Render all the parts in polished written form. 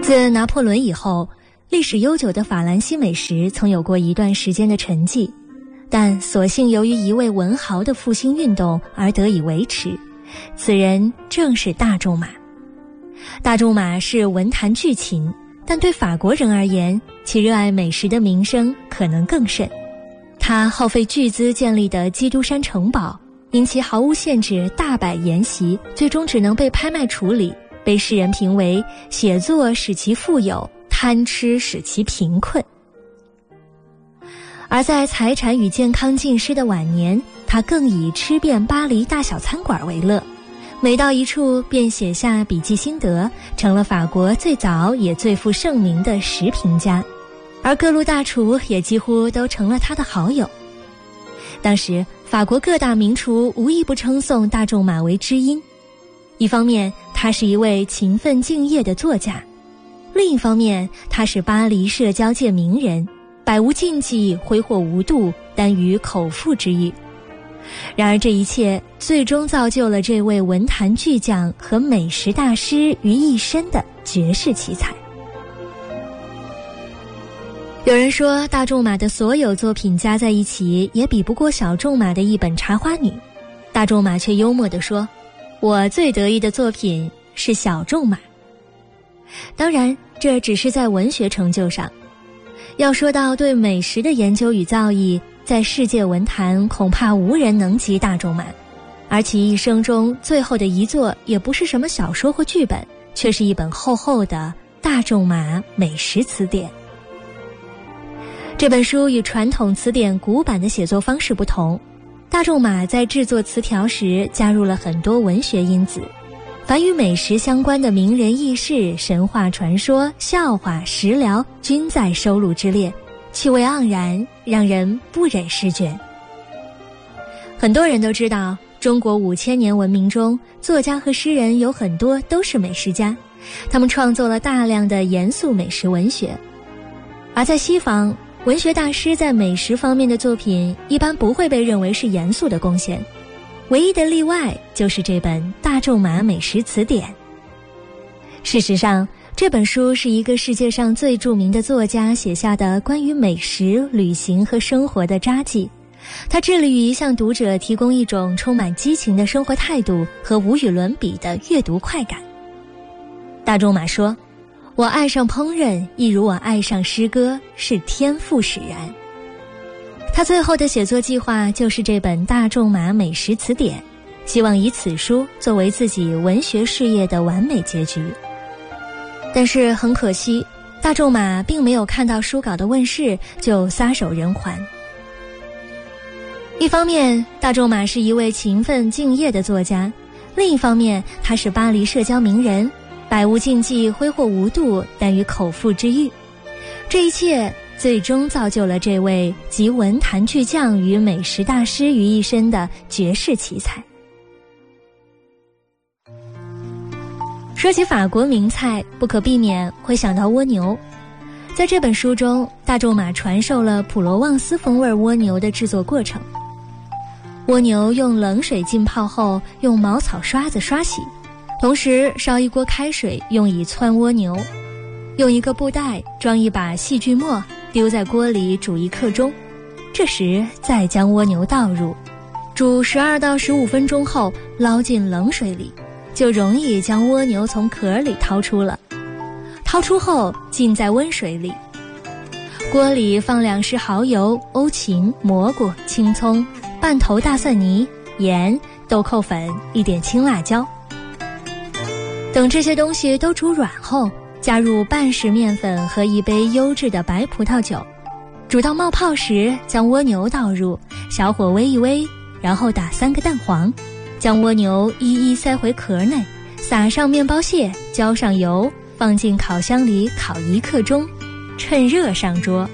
自拿破仑以后，历史悠久的法兰西美食曾有过一段时间的沉寂，但所幸由于一位文豪的复兴运动而得以维持。此人正是大仲马。大仲马是文坛巨禽，但对法国人而言，其热爱美食的名声可能更甚。他耗费巨资建立的基督山城堡，因其毫无限制大摆筵席，最终只能被拍卖处理，被世人评为写作使其富有，贪吃使其贫困。而在财产与健康尽失的晚年，他更以吃遍巴黎大小餐馆为乐，每到一处便写下笔记心得，成了法国最早也最负盛名的食评家，而各路大厨也几乎都成了他的好友。当时法国各大名厨无一不称颂大仲马为知音，一方面他是一位勤奋敬业的作家，另一方面他是巴黎社交界名人，百无禁忌，挥霍无度，耽于口腹之欲。然而这一切最终造就了这位文坛巨匠和美食大师于一身的绝世奇才。有人说大仲马的所有作品加在一起也比不过小仲马的一本《茶花女》，大仲马却幽默地说，我最得意的作品是小仲马。当然这只是在文学成就上，要说到对美食的研究与造诣，在世界文坛恐怕无人能及大仲马，而其一生中最后的一作也不是什么小说或剧本，却是一本厚厚的《大仲马美食词典》。这本书与传统词典古版的写作方式不同，大仲马在制作词条时加入了很多文学因子，凡与美食相关的名人轶事、神话传说、笑话、食疗均在收录之列，气味盎然，让人不忍释卷。很多人都知道，中国5000年文明中，作家和诗人有很多都是美食家，他们创作了大量的严肃美食文学。而在西方，文学大师在美食方面的作品一般不会被认为是严肃的贡献，唯一的例外就是这本《大仲马美食词典》。事实上，这本书是一个世界上最著名的作家写下的关于美食、旅行和生活的札记，它致力于向读者提供一种充满激情的生活态度和无与伦比的阅读快感。大仲马说，我爱上烹饪，一如我爱上诗歌，是天赋使然。他最后的写作计划就是这本《大仲马美食词典》，希望以此书作为自己文学事业的完美结局。但是很可惜，大仲马并没有看到书稿的问世就撒手人寰。一方面，大仲马是一位勤奋敬业的作家，另一方面他是巴黎社交名人，百无禁忌，挥霍无度，耽于口腹之欲。这一切最终造就了这位集文坛巨匠与美食大师于一身的绝世奇才。说起法国名菜，不可避免会想到蜗牛。在这本书中，大仲马传授了普罗旺斯风味蜗牛的制作过程。蜗牛用冷水浸泡后，用茅草刷子刷洗，同时烧一锅开水，用以汆蜗牛，用一个布袋装一把细菌末，丢在锅里煮1刻钟，这时再将蜗牛倒入，煮12到15分钟后捞进冷水里，就容易将蜗牛从壳里掏出了。掏出后浸在温水里，锅里放2匙蚝油、欧芹、蘑菇、青葱、半头大蒜泥、盐、豆蔻粉、一点青辣椒。等这些东西都煮软后，加入半匙面粉和1杯优质的白葡萄酒，煮到冒泡时将蜗牛倒入，小火煨一煨，然后打3个蛋黄，将蜗牛一一塞回壳内，撒上面包屑，浇上油，放进烤箱里烤1刻钟，趁热上桌。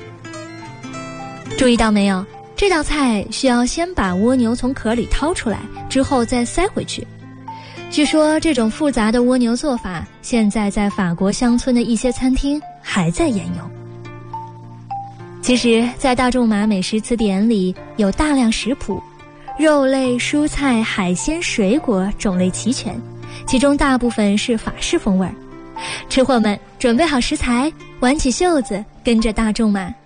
注意到没有，这道菜需要先把蜗牛从壳里掏出来，之后再塞回去。据说这种复杂的蜗牛做法，现在在法国乡村的一些餐厅还在沿用。其实在大仲马美食词典里有大量食谱，肉类、蔬菜、海鲜、水果种类齐全，其中大部分是法式风味。 吃货们准备好食材，挽起袖子，跟着大仲马